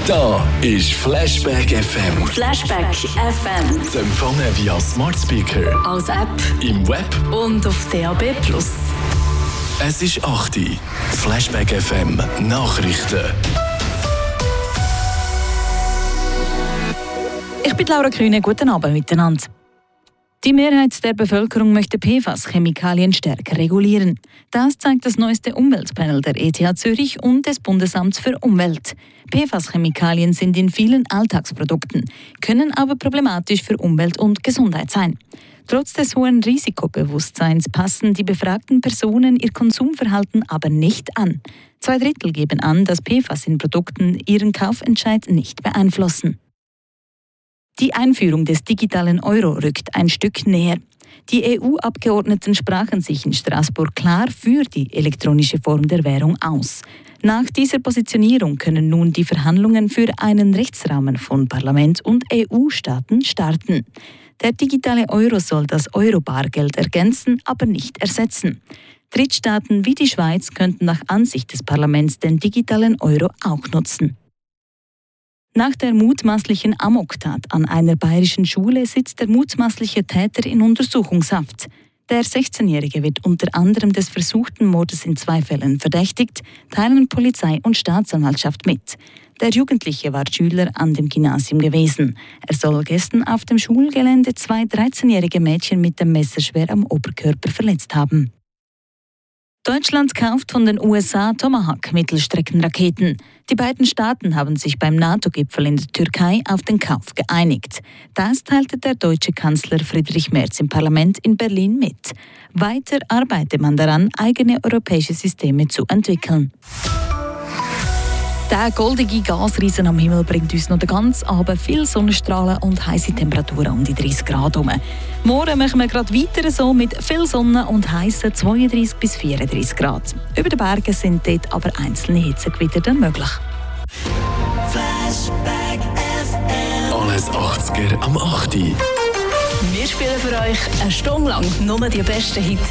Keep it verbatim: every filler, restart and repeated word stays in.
Da ist Flashback F M. Flashback F M. Zu empfangen via Smart Speaker, als App im Web und auf D A B plus. Es ist acht Uhr. Flashback F M Nachrichten. Ich bin Laura Kühne, guten Abend miteinander. Die Mehrheit der Bevölkerung möchte P F A S-Chemikalien stärker regulieren. Das zeigt das neueste Umweltpanel der E T H Zürich und des Bundesamts für Umwelt. P F A S-Chemikalien sind in vielen Alltagsprodukten, können aber problematisch für Umwelt und Gesundheit sein. Trotz des hohen Risikobewusstseins passen die befragten Personen ihr Konsumverhalten aber nicht an. Zwei Drittel geben an, dass P F A S in Produkten ihren Kaufentscheid nicht beeinflussen. Die Einführung des digitalen Euro rückt ein Stück näher. Die E U-Abgeordneten sprachen sich in Straßburg klar für die elektronische Form der Währung aus. Nach dieser Positionierung können nun die Verhandlungen für einen Rechtsrahmen von Parlament und E U-Staaten starten. Der digitale Euro soll das Euro-Bargeld ergänzen, aber nicht ersetzen. Drittstaaten wie die Schweiz könnten nach Ansicht des Parlaments den digitalen Euro auch nutzen. Nach der mutmaßlichen Amoktat an einer bayerischen Schule sitzt der mutmaßliche Täter in Untersuchungshaft. Der sechzehnjährige wird unter anderem des versuchten Mordes in zwei Fällen verdächtigt, teilen Polizei und Staatsanwaltschaft mit. Der Jugendliche war Schüler an dem Gymnasium gewesen. Er soll gestern auf dem Schulgelände zwei dreizehnjährige Mädchen mit dem Messer schwer am Oberkörper verletzt haben. Deutschland kauft von den U S A Tomahawk-Mittelstreckenraketen. Die beiden Staaten haben sich beim NATO-Gipfel in der Türkei auf den Kauf geeinigt. Das teilte der deutsche Kanzler Friedrich Merz im Parlament in Berlin mit. Weiter arbeite man daran, eigene europäische Systeme zu entwickeln. Der goldige Gasriesen am Himmel bringt uns noch den ganzen Abend viel Sonnenstrahlen und heiße Temperaturen um die dreißig Grad herum. Morgen machen wir gerade weiter so mit viel Sonne und heißen zweiunddreißig bis vierunddreißig Grad. Über den Bergen sind dort aber einzelne Hitzegewitter dann möglich. Flashback F M. Alles achtziger am acht Uhr. Wir spielen für euch eine Stunde lang nur die besten Hits